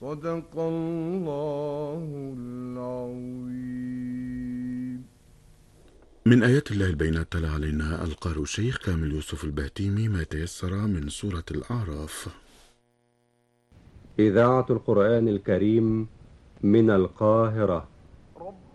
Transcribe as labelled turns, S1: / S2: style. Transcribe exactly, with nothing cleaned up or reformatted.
S1: صدق الله العظيم.
S2: من آيات الله البينات تلا علينا القارئ الشيخ كامل يوسف البهتيمي ما تيسر من سورة الأعراف.
S3: إذاعة القرآن الكريم من القاهرة.